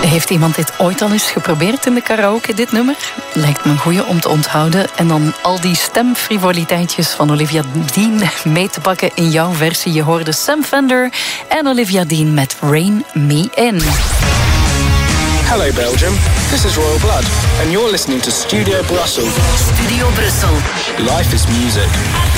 Heeft iemand dit ooit al eens geprobeerd in de karaoke, dit nummer? Lijkt me een goeie om te onthouden. En dan al die stemfrivoliteitjes van Olivia Dean mee te pakken in jouw versie. Je hoorde Sam Fender en Olivia Dean met Rain Me In. Hello Belgium, this is Royal Blood and you're listening to Studio Brussels. Studio Brussel. Life is music.